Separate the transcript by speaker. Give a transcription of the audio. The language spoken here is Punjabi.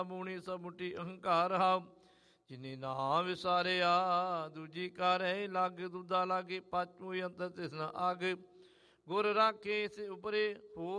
Speaker 1: ਮੂਣੀ ਸਮੁਟੀ ਅਹੰਕਾਰ ਹਾਉ। ਜਿਨੀ ਨਾ ਵਿਸਾਰਿਆ ਦੂਜੀ ਕਾਰਹਿ ਲੱਗ। ਦੂਦਾ ਲਾਗੇ ਪਚਮੂ ਅੰਤਰ ਤਿਸ ਨ ਆਗ। ਗੁਰ ਰਾਖੇ ਸੇ ਉਪਰੇ ਹੋ